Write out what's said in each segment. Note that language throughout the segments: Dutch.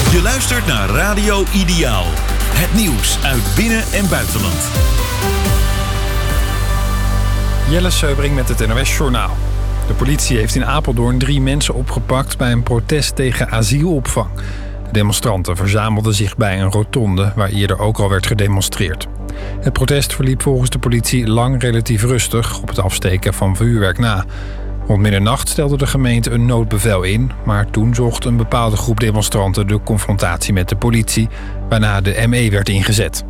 Je luistert naar Radio Ideaal. Het nieuws uit binnen- en buitenland. Jelle Seubring met het NOS-journaal. De politie heeft in Apeldoorn 3 mensen opgepakt bij een protest tegen asielopvang. De demonstranten verzamelden zich bij een rotonde waar eerder ook al werd gedemonstreerd. Het protest verliep volgens de politie lang relatief rustig op het afsteken van vuurwerk na. Rond middernacht stelde de gemeente een noodbevel in, maar toen zocht een bepaalde groep demonstranten de confrontatie met de politie, waarna de ME werd ingezet.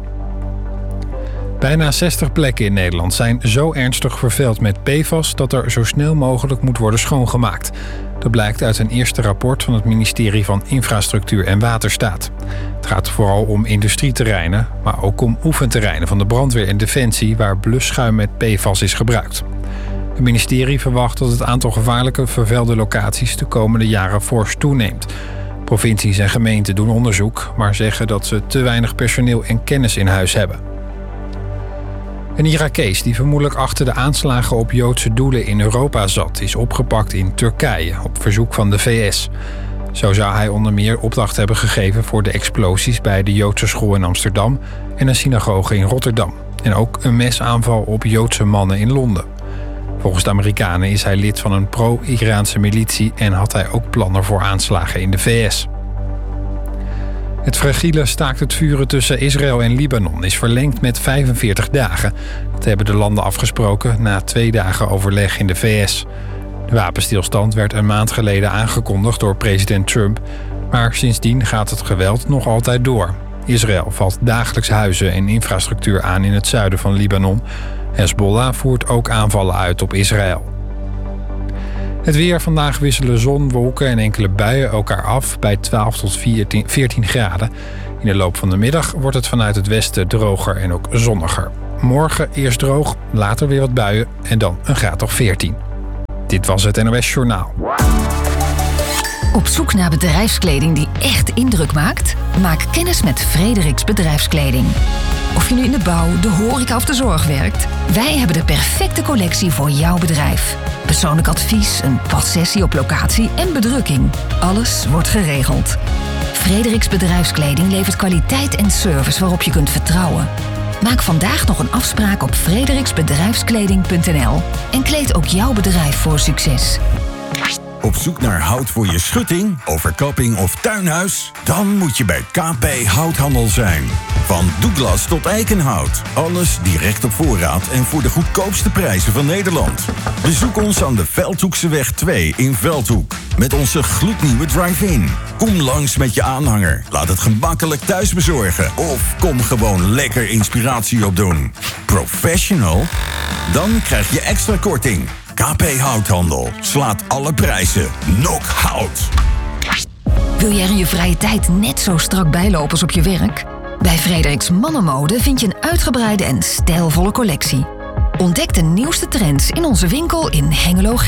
Bijna 60 plekken in Nederland zijn zo ernstig vervuild met PFAS dat er zo snel mogelijk moet worden schoongemaakt. Dat blijkt uit een eerste rapport van het ministerie van Infrastructuur en Waterstaat. Het gaat vooral om industrieterreinen, maar ook om oefenterreinen van de brandweer en defensie waar blusschuim met PFAS is gebruikt. Het ministerie verwacht dat het aantal gevaarlijke vervuilde locaties de komende jaren fors toeneemt. Provincies en gemeenten doen onderzoek, maar zeggen dat ze te weinig personeel en kennis in huis hebben. Een Irakees die vermoedelijk achter de aanslagen op Joodse doelen in Europa zat, is opgepakt in Turkije op verzoek van de VS. Zo zou hij onder meer opdracht hebben gegeven voor de explosies bij de Joodse school in Amsterdam en een synagoge in Rotterdam. En ook een mesaanval op Joodse mannen in Londen. Volgens de Amerikanen is hij lid van een pro-Iraanse militie en had hij ook plannen voor aanslagen in de VS. Het fragiele staakt het vuren tussen Israël en Libanon is verlengd met 45 dagen. Dat hebben de landen afgesproken na 2 dagen overleg in de VS. De wapenstilstand werd een maand geleden aangekondigd door president Trump, maar sindsdien gaat het geweld nog altijd door. Israël valt dagelijks huizen en infrastructuur aan in het zuiden van Libanon. Hezbollah voert ook aanvallen uit op Israël. Het weer: vandaag wisselen zon, wolken en enkele buien elkaar af bij 12 tot 14 graden. In de loop van de middag wordt het vanuit het westen droger en ook zonniger. Morgen eerst droog, later weer wat buien en dan een graad of 14. Dit was het NOS Journaal. Op zoek naar bedrijfskleding die echt indruk maakt? Maak kennis met Frederiks Bedrijfskleding. Of je nu in de bouw, de horeca of de zorg werkt, wij hebben de perfecte collectie voor jouw bedrijf. Persoonlijk advies, een passessie op locatie en bedrukking. Alles wordt geregeld. Frederiks Bedrijfskleding levert kwaliteit en service waarop je kunt vertrouwen. Maak vandaag nog een afspraak op frederiksbedrijfskleding.nl en kleed ook jouw bedrijf voor succes. Op zoek naar hout voor je schutting, overkapping of tuinhuis? Dan moet je bij KP Houthandel zijn. Van douglas tot eikenhout. Alles direct op voorraad en voor de goedkoopste prijzen van Nederland. Bezoek ons aan de Veldhoekseweg 2 in Veldhoek. Met onze gloednieuwe drive-in. Kom langs met je aanhanger. Laat het gemakkelijk thuis bezorgen. Of kom gewoon lekker inspiratie opdoen. Professional? Dan krijg je extra korting. KP Houthandel slaat alle prijzen. Knock-out. Wil jij er in je vrije tijd net zo strak bijlopen als op je werk? Bij Frederiks Mannenmode vind je een uitgebreide en stijlvolle collectie. Ontdek de nieuwste trends in onze winkel in Hengelo.